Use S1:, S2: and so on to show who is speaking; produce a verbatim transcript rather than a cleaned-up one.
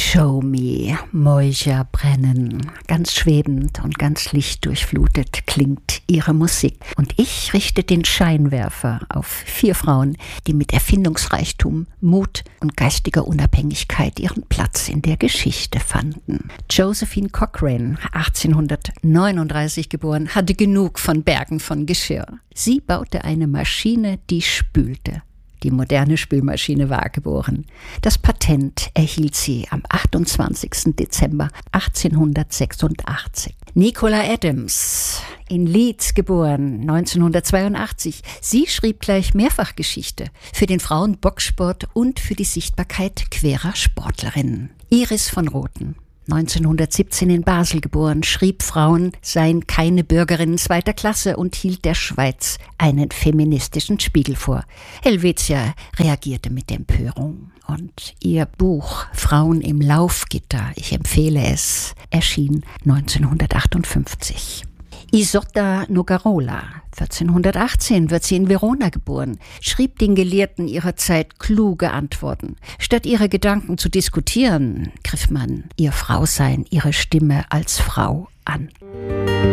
S1: Show Me, Mäucher brennen. Ganz schwebend und ganz lichtdurchflutet klingt ihre Musik. Und ich richte den Scheinwerfer auf vier Frauen, die mit Erfindungsreichtum, Mut und geistiger Unabhängigkeit ihren Platz in der Geschichte fanden. Josephine Cochrane, achtzehnhundertneununddreißig geboren, hatte genug von Bergen von Geschirr. Sie baute eine Maschine, die spülte. Die moderne Spülmaschine war geboren. Das Patent erhielt sie am achtundzwanzigsten Dezember achtzehnhundertsechsundachtzig. Nicola Adams, in Leeds geboren, neunzehnhundertzweiundachtzig. Sie schrieb gleich Mehrfachgeschichte für den Frauenboxsport und für die Sichtbarkeit queerer Sportlerinnen. Iris von Rothen, neunzehnhundertsiebzehn in Basel geboren, schrieb, Frauen seien keine Bürgerinnen zweiter Klasse und hielt der Schweiz einen feministischen Spiegel vor. Helvetia reagierte mit Empörung. Und ihr Buch Frauen im Laufgitter, ich empfehle es, erschien neunzehnhundertachtundfünfzig. Isotta Nogarola, vierzehnhundertachtzehn wird sie in Verona geboren, schrieb den Gelehrten ihrer Zeit kluge Antworten. Statt ihre Gedanken zu diskutieren, griff man ihr Frausein, ihre Stimme als Frau an.